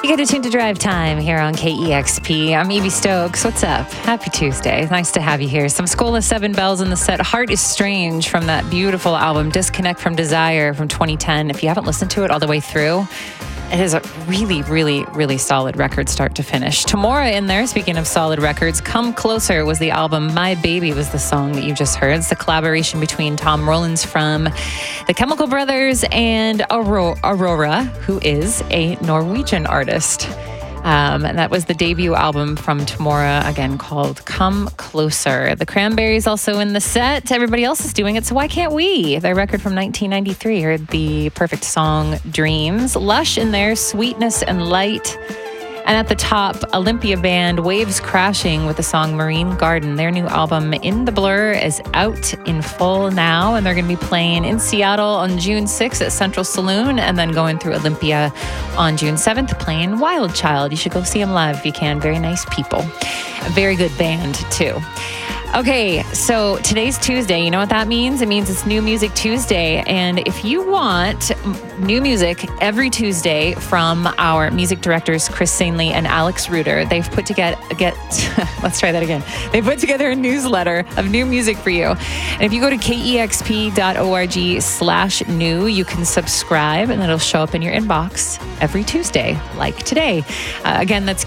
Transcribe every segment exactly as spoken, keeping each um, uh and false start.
get to tune to Drive Time here on K E X P. I'm Evie Stokes. What's up? Happy Tuesday. Nice to have you here. Some Skola Seven Bells in the set. Heart is Strange from that beautiful album, Disconnect from Desire from twenty ten. If you haven't listened to it all the way through, it is a really, really, really solid record start to finish. Tamora in there, speaking of solid records, Come Closer was the album. My Baby was the song that you just heard. It's the collaboration between Tom Rollins from the Chemical Brothers and Aurora, who is a Norwegian artist. Um, and that was the debut album from Tamora, again, called Come Closer. The Cranberries also in the set. Everybody else is doing it, so why can't we? Their record from nineteen ninety-three heard the perfect song Dreams. Lush in there, Sweetness and Light. And at the top, Olympia Band, Waves Crashing with the song Marine Garden. Their new album, In the Blur, is out in full now, and they're going to be playing in Seattle on June sixth at Central Saloon, and then going through Olympia on June seventh, playing Wild Child. You should go see them live if you can. Very nice people. A very good band, too. Okay, so today's Tuesday. You know what that means? It means it's New Music Tuesday. And if you want new music every Tuesday from our music directors, Chris Sainley and Alex Reuter, they've put together, get, let's try that again. They put together a newsletter of new music for you. And if you go to kexp.org slash new, you can subscribe and it'll show up in your inbox every Tuesday, like today. Uh, again, that's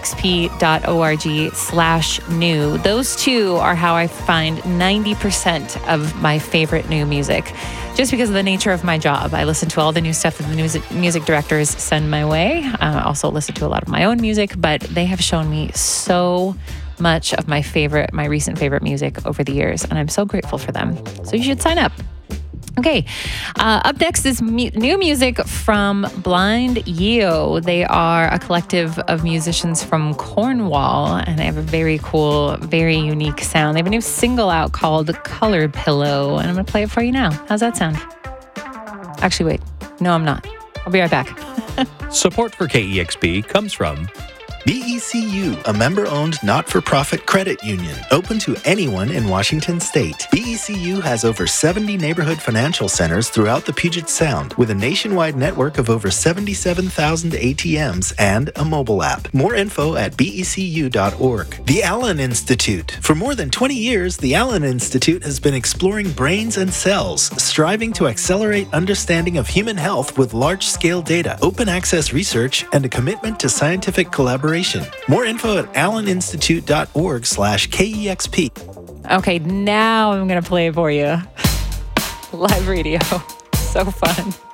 kexp.org slash new. Those two are how I find ninety percent of my favorite new music, just because of the nature of my job. I listen to all the new stuff that the music, music directors send my way. I uh, also listen to a lot of my own music, but they have shown me so much of my favorite, my recent favorite music over the years, and I'm so grateful for them. So you should sign up. Okay, uh, up next is mu- new music from Blind Yeo. They are a collective of musicians from Cornwall, and they have a very cool, very unique sound. They have a new single out called Color Pillow, and I'm going to play it for you now. How's that sound? Actually, wait. No, I'm not. I'll be right back. Support for K E X P comes from B E C U, a member-owned not-for-profit credit union, open to anyone in Washington State. B E C U has over seventy neighborhood financial centers throughout the Puget Sound, with a nationwide network of over seventy-seven thousand A T Ms and a mobile app. More info at B E C U dot org. The Allen Institute. For more than twenty years, the Allen Institute has been exploring brains and cells, striving to accelerate understanding of human health with large-scale data, open access research, and a commitment to scientific collaboration. More info at alleninstitute.org slash KEXP. Okay, now I'm going to play it for you. Live radio. So fun.